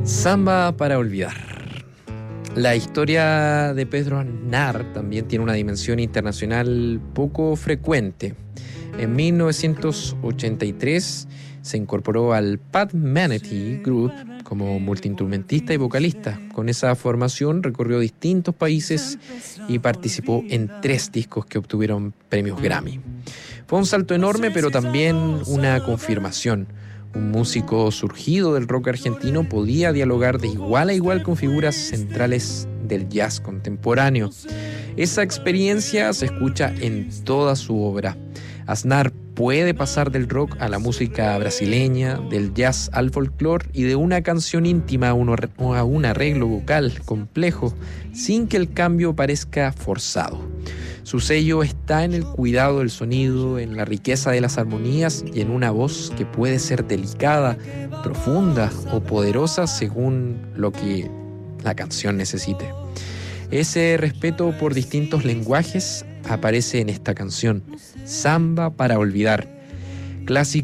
Samba para olvidar. La historia de Pedro Aznar también tiene una dimensión internacional poco frecuente. En 1983 se incorporó al Pat Metheny Group como multiinstrumentista y vocalista. Con esa formación recorrió distintos países y participó en 3 discos que obtuvieron premios Grammy. Fue un salto enorme, pero también una confirmación. Un músico surgido del rock argentino podía dialogar de igual a igual con figuras centrales del jazz contemporáneo. Esa experiencia se escucha en toda su obra. Aznar puede pasar del rock a la música brasileña, del jazz al folclore y de una canción íntima a un arreglo vocal complejo, sin que el cambio parezca forzado. Su sello está en el cuidado del sonido, en la riqueza de las armonías y en una voz que puede ser delicada, profunda o poderosa según lo que la canción necesite. Ese respeto por distintos lenguajes aparece en esta canción, Samba para olvidar, clásico